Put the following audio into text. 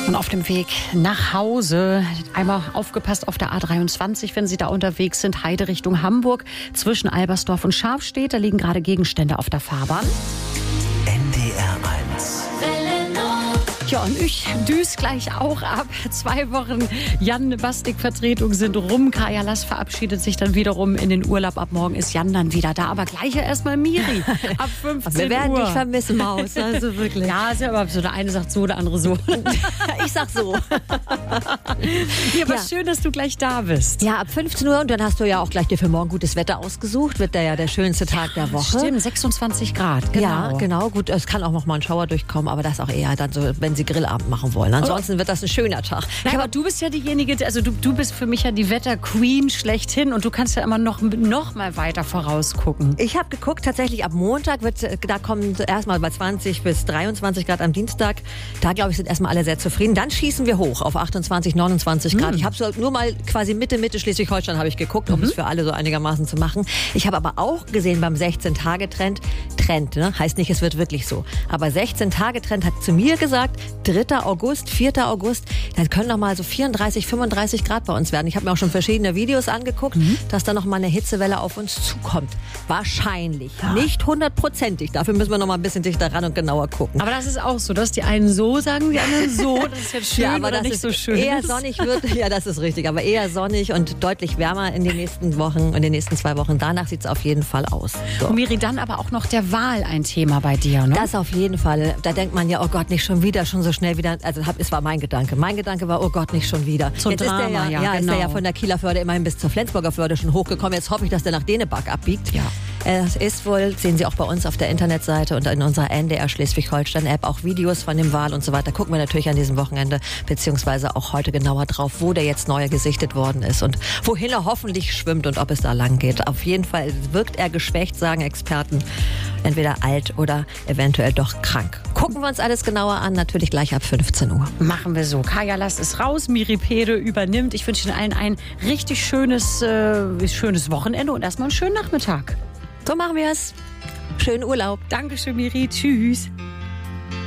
Und auf dem Weg nach Hause einmal aufgepasst auf der A23, wenn Sie da unterwegs sind, Heide Richtung Hamburg. Zwischen Albersdorf und Scharfstedt, da liegen gerade Gegenstände auf der Fahrbahn. NDR 1. Ja, und ich düse gleich auch ab. 2 Wochen Jan Bastik-Vertretung sind rum. Kaya Lass verabschiedet sich dann wiederum in den Urlaub. Ab morgen ist Jan dann wieder da. Aber gleich erstmal Miri. Ab 15 Uhr. Wir werden dich vermissen, Maus. Also wirklich. Ja, ist ja aber so. Der eine sagt so, der andere so. Ich sag so. Ja, aber schön, dass du gleich da bist. Ja, ab 15 Uhr. Und dann hast du ja auch gleich dir für morgen gutes Wetter ausgesucht. Wird ja der schönste Tag der Woche. Stimmt, 26 Grad. Genau. Ja, genau. Gut, es kann auch noch mal ein Schauer durchkommen. Aber das auch eher dann so, wenn sie Grillabend machen wollen. Ansonsten wird das ein schöner Tag. Ja, aber du bist ja diejenige, also du bist für mich ja die Wetterqueen schlechthin und du kannst ja immer noch mal weiter vorausgucken. Ich habe geguckt, tatsächlich ab Montag da kommen erstmal bei 20 bis 23 Grad am Dienstag. Da, glaube ich, sind erstmal alle sehr zufrieden. Dann schießen wir hoch auf 28, 29 Grad. Ich habe so nur mal quasi Mitte Schleswig-Holstein habe ich geguckt, um es für alle so einigermaßen zu machen. Ich habe aber auch gesehen beim 16-Tage-Trend, ne? Heißt nicht, es wird wirklich so. Aber 16-Tage-Trend hat zu mir gesagt, 3. August, 4. August, dann können noch mal so 34, 35 Grad bei uns werden. Ich habe mir auch schon verschiedene Videos angeguckt, dass da noch mal eine Hitzewelle auf uns zukommt. Wahrscheinlich. Nicht 100%ig. Dafür müssen wir noch mal ein bisschen dichter ran und genauer gucken. Aber das ist auch so, dass die einen so sagen, die anderen so. Das ist jetzt schön, ja, aber oder das nicht ist so schön. Eher sonnig wird. Ja, das ist richtig. Aber eher sonnig und deutlich wärmer in den nächsten Wochen, in den nächsten 2 Wochen. Danach sieht es auf jeden Fall aus. So. Und Miri, dann aber auch noch der Wahl ein Thema bei dir, ne? Das auf jeden Fall. Da denkt man ja, oh Gott, nicht schon wieder, schon so schnell wieder. Also es war mein Gedanke. Mein Gedanke war, oh Gott, nicht schon wieder. Zum Jetzt Drama, ist der genau. Ist der ja von der Kieler Förde immerhin bis zur Flensburger Förde schon hochgekommen. Jetzt hoffe ich, dass der nach Dänemark abbiegt. Ja. Es ist wohl, sehen Sie auch bei uns auf der Internetseite und in unserer NDR Schleswig-Holstein-App auch Videos von dem Wal und so weiter. Gucken wir natürlich an diesem Wochenende beziehungsweise auch heute genauer drauf, wo der jetzt neu gesichtet worden ist und wohin er hoffentlich schwimmt und ob es da lang geht. Auf jeden Fall wirkt er geschwächt, sagen Experten. Entweder alt oder eventuell doch krank. Gucken wir uns alles genauer an, natürlich gleich ab 15 Uhr. Machen wir so. Kaya Lass ist raus, Miri Pede übernimmt. Ich wünsche Ihnen allen ein richtig schönes Wochenende und erstmal einen schönen Nachmittag. So machen wir es. Schönen Urlaub. Dankeschön, Miri. Tschüss.